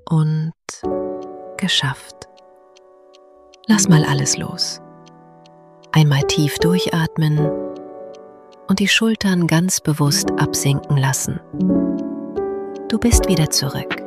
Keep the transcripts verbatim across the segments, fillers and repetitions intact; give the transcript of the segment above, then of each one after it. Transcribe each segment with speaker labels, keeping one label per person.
Speaker 1: und geschafft. Lass mal alles los. Einmal tief durchatmen und die Schultern ganz bewusst absinken lassen. Du bist wieder zurück.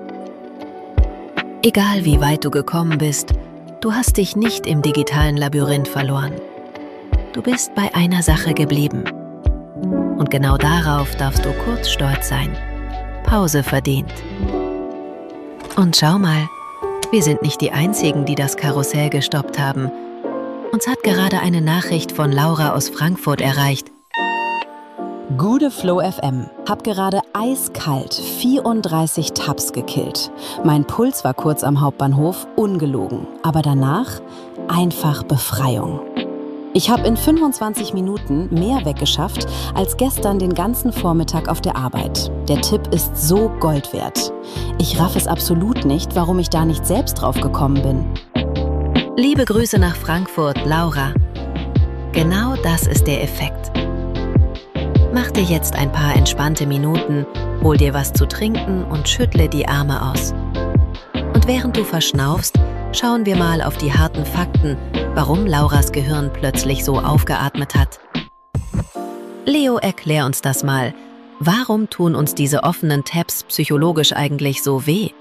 Speaker 1: Egal wie weit du gekommen bist, du hast dich nicht im digitalen Labyrinth verloren. Du bist bei einer Sache geblieben. Und genau darauf darfst du kurz stolz sein. Pause verdient. Und schau mal, wir sind nicht die Einzigen, die das Karussell gestoppt haben. Uns hat gerade eine Nachricht von Laura aus Frankfurt erreicht.
Speaker 2: Gute Flow F M. Hab gerade eiskalt vierunddreißig Tabs gekillt. Mein Puls war kurz am Hauptbahnhof, ungelogen. Aber danach einfach Befreiung. Ich habe in fünfundzwanzig Minuten mehr weggeschafft als gestern den ganzen Vormittag auf der Arbeit. Der Tipp ist so Gold wert. Ich raff es absolut nicht, warum ich da nicht selbst drauf gekommen bin.
Speaker 1: Liebe Grüße nach Frankfurt, Laura. Genau das ist der Effekt. Mach dir jetzt ein paar entspannte Minuten, hol dir was zu trinken und schüttle die Arme aus. Und während du verschnaufst, schauen wir mal auf die harten Fakten, warum Lauras Gehirn plötzlich so aufgeatmet hat. Leo, erklär uns das mal. Warum tun uns diese offenen Tabs psychologisch eigentlich so weh?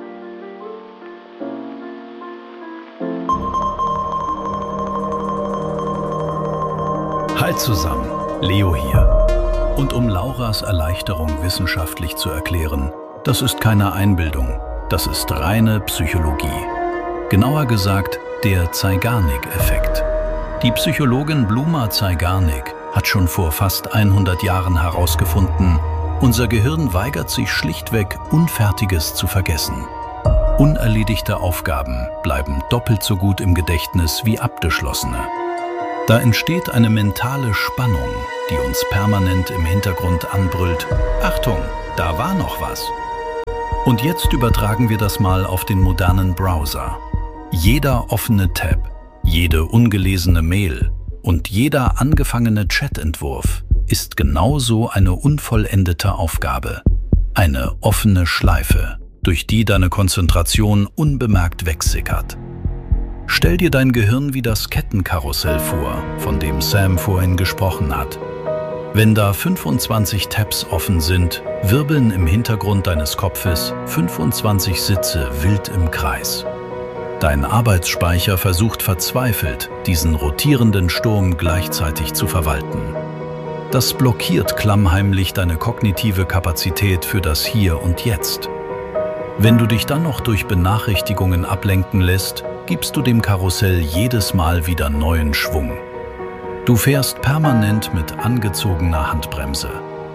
Speaker 3: Halt zusammen, Leo hier. Und um Lauras Erleichterung wissenschaftlich zu erklären, das ist keine Einbildung, das ist reine Psychologie. Genauer gesagt, der Zeigarnik-Effekt. Die Psychologin Bluma Zeigarnik hat schon vor fast hundert Jahren herausgefunden, unser Gehirn weigert sich schlichtweg, Unfertiges zu vergessen. Unerledigte Aufgaben bleiben doppelt so gut im Gedächtnis wie abgeschlossene. Da entsteht eine mentale Spannung, die uns permanent im Hintergrund anbrüllt: Achtung, da war noch was. Und jetzt übertragen wir das mal auf den modernen Browser. Jeder offene Tab, jede ungelesene Mail und jeder angefangene Chatentwurf ist genauso eine unvollendete Aufgabe. Eine offene Schleife, durch die deine Konzentration unbemerkt wegsickert. Stell dir dein Gehirn wie das Kettenkarussell vor, von dem Sam vorhin gesprochen hat. Wenn da fünfundzwanzig Tabs offen sind, wirbeln im Hintergrund deines Kopfes fünfundzwanzig Sitze wild im Kreis. Dein Arbeitsspeicher versucht verzweifelt, diesen rotierenden Sturm gleichzeitig zu verwalten. Das blockiert klammheimlich deine kognitive Kapazität für das Hier und Jetzt. Wenn du dich dann noch durch Benachrichtigungen ablenken lässt, gibst du dem Karussell jedes Mal wieder neuen Schwung. Du fährst permanent mit angezogener Handbremse.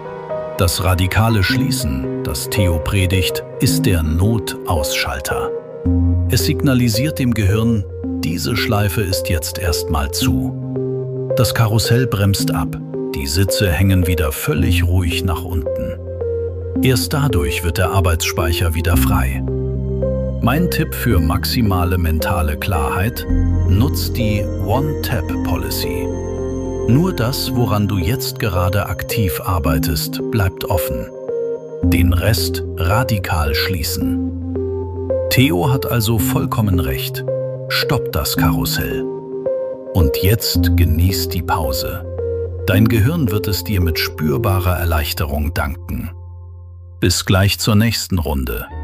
Speaker 3: Das radikale Schließen, das Theo predigt, ist der Notausschalter. Es signalisiert dem Gehirn, diese Schleife ist jetzt erstmal zu. Das Karussell bremst ab, die Sitze hängen wieder völlig ruhig nach unten. Erst dadurch wird der Arbeitsspeicher wieder frei. Mein Tipp für maximale mentale Klarheit: Nutz die One-Tab-Policy. Nur das, woran du jetzt gerade aktiv arbeitest, bleibt offen. Den Rest radikal schließen. Theo hat also vollkommen recht. Stopp das Karussell. Und jetzt genieß die Pause. Dein Gehirn wird es dir mit spürbarer Erleichterung danken. Bis gleich zur nächsten Runde.